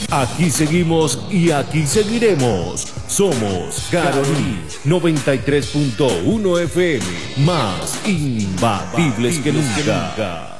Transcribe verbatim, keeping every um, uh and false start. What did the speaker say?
Aquí seguimos y aquí seguiremos. Somos Caroní noventa y tres punto uno F M, más imbatibles que nunca.